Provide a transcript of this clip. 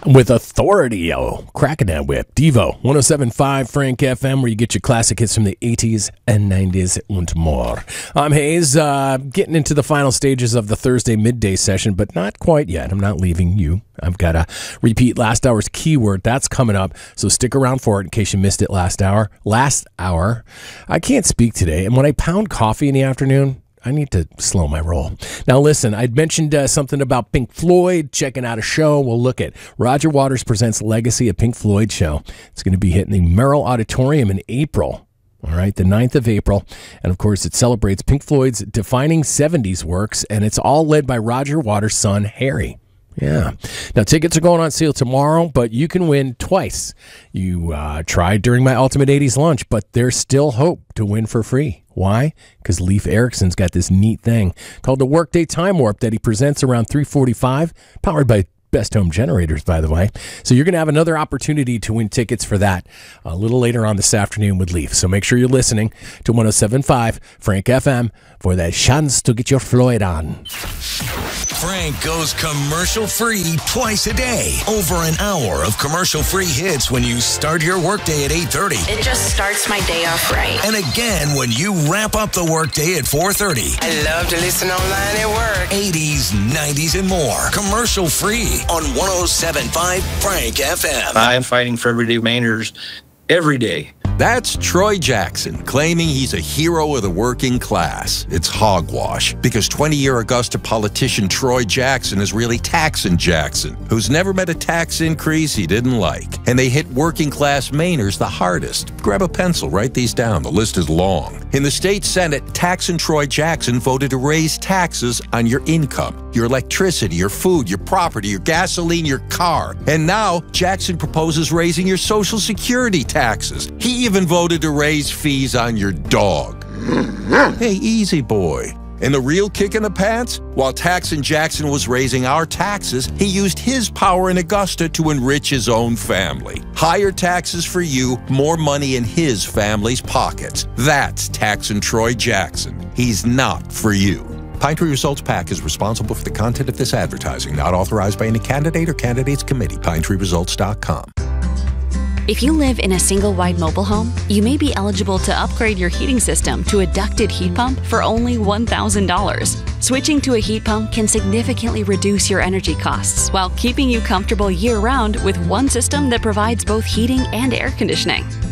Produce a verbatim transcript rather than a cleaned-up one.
With authority, oh, cracking that whip. Devo, one oh seven point five Frank F M, where you get your classic hits from the eighties and nineties and more. I'm Hayes, uh, getting into the final stages of the Thursday midday session, but not quite yet. I'm not leaving you. I've got to repeat last hour's keyword. That's coming up, so stick around for it in case you missed it last hour. Last hour, I can't speak today, and when I pound coffee in the afternoon, I need to slow my roll. Now, listen, I'd mentioned uh, something about Pink Floyd, checking out a show. We'll look at Roger Waters Presents Legacy, a Pink Floyd show. It's going to be hitting the Merrill Auditorium in April. All right, the ninth of April. And, of course, it celebrates Pink Floyd's defining seventies works, and it's all led by Roger Waters' son, Harry. Yeah. Now, tickets are going on sale tomorrow, but you can win twice. You uh, tried during my Ultimate eighties lunch, but there's still hope to win for free. Why? Because Leif Erickson's got this neat thing called the Workday Time Warp that he presents around three forty-five, powered by Best Home Generators, by the way. So you're going to have another opportunity to win tickets for that a little later on this afternoon with Leif. So make sure you're listening to one oh seven point five Frank F M for that chance to get your Floyd on. Frank goes commercial-free twice a day. Over an hour of commercial-free hits when you start your workday at eight thirty. It just starts my day off right. And again when you wrap up the workday at four thirty. I love to listen online at work. eighties, nineties, and more. Commercial-free on one oh seven point five Frank F M. I am fighting for everyday Mainers every day. That's Troy Jackson, claiming he's a hero of the working class. It's hogwash, because twenty-year Augusta politician Troy Jackson is really Taxin' Jackson, who's never met a tax increase he didn't like. And they hit working class Mainers the hardest. Grab a pencil, write these down. The list is long. In the state Senate, Taxin' Troy Jackson voted to raise taxes on your income, your electricity, your food, your property, your gasoline, your car. And now, Jackson proposes raising your Social Security taxes. He even voted to raise fees on your dog. Hey, easy boy. And the real kick in the pants? While Taxin' Jackson was raising our taxes, he used his power in Augusta to enrich his own family. Higher taxes for you, more money in his family's pockets. That's Taxin' Troy Jackson. He's not for you. Pine Tree Results PAC is responsible for the content of this advertising, not authorized by any candidate or candidates committee. pine tree results dot com. If you live in a single-wide mobile home, you may be eligible to upgrade your heating system to a ducted heat pump for only one thousand dollars. Switching to a heat pump can significantly reduce your energy costs while keeping you comfortable year-round with one system that provides both heating and air conditioning.